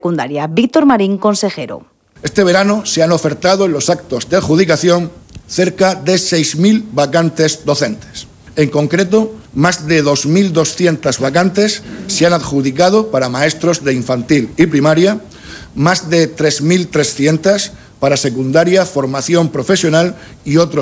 secundaria. Víctor Marín, consejero. Este verano se han ofertado en los actos de adjudicación cerca de 6.000 vacantes docentes. En concreto, más de 2.200 vacantes se han adjudicado para maestros de infantil y primaria, más de 3.300 para secundaria, formación profesional y otros